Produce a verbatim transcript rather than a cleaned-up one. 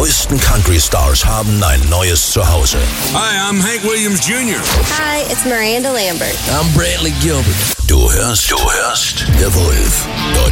neuesten Country-Stars haben ein neues Zuhause. Hi, I'm Hank Williams Junior Hi, it's Miranda Lambert. I'm Brantley Gilbert. Du hörst, du hörst The Wolf.